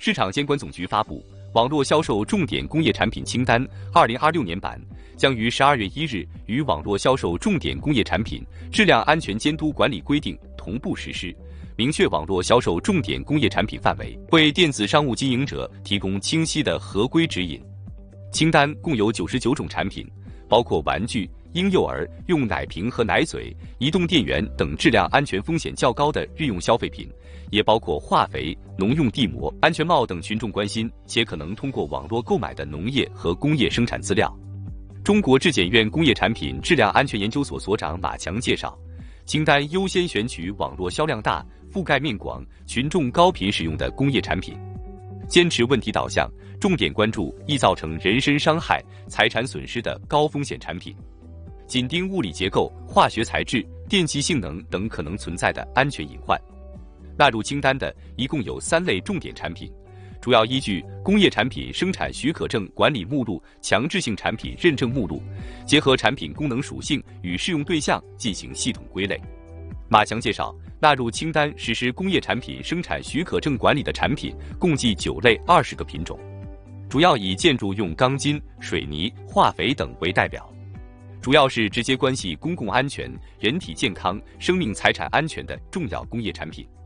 市场监管总局发布网络销售重点工业产品清单2026年版，将于12月1日与网络销售重点工业产品质量安全监督管理规定同步实施，明确网络销售重点工业产品范围，为电子商务经营者提供清晰的合规指引。清单共有99种产品，包括玩具、婴幼儿用奶瓶和奶嘴、移动电源等质量安全风险较高的日用消费品，也包括化肥、农用地膜、安全帽等群众关心且可能通过网络购买的农业和工业生产资料。中国质检院工业产品质量安全研究所所长马强介绍，清单优先选取网络销量大、覆盖面广、群众高频使用的工业产品，坚持问题导向，重点关注易造成人身伤害、财产损失的高风险产品，紧盯物理结构、化学材质、电气性能等可能存在的安全隐患。纳入清单的一共有3类重点产品，主要依据《工业产品生产许可证管理目录》、强制性产品认证目录，结合产品功能属性与适用对象进行系统归类。马强介绍，纳入清单实施工业产品生产许可证管理的产品共计9类20个品种，主要以建筑用钢筋、水泥、化肥等为代表，主要是直接关系公共安全、人体健康、生命财产安全的重要工业产品。